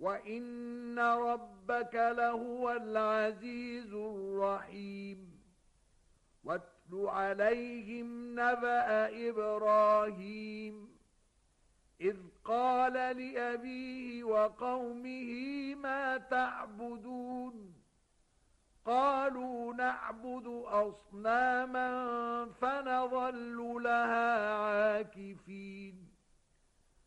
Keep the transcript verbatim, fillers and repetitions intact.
وَإِنَّ رَبَّكَ لَهُوَ الْعَزِيزُ الرَّحِيمُ وَاتْلُ عَلَيْهِمْ نَبَأَ إِبْرَاهِيمَ إِذْ قَالَ لِأَبِيهِ وَقَوْمِهِ مَا تَعْبُدُونَ قَالُوا نَعْبُدُ أَصْنَامًا فَنَظَلُّ لَهَا عَاكِفِينَ